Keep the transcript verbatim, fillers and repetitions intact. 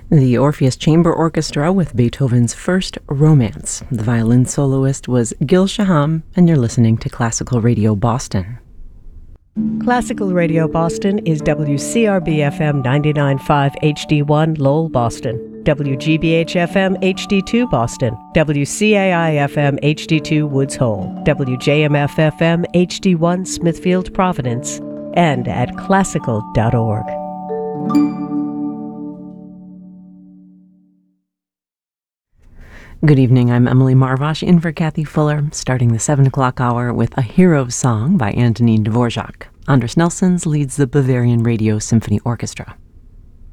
The Orpheus Chamber Orchestra with Beethoven's First Romance. The violin soloist was Gil Shaham, and you're listening to Classical Radio Boston. Classical Radio Boston is W C R B F M ninety-nine point five H D one Lowell, Boston, W G B H F M H D two Boston, W C A I F M H D two Woods Hole, W J M F F M H D one Smithfield, Providence, and at classical dot org. Good evening, I'm Emily Marvosh in for Kathy Fuller, starting the seven o'clock hour with A Hero's Song by Antonin Dvorak. Andras Nelsons leads the Bavarian Radio Symphony Orchestra.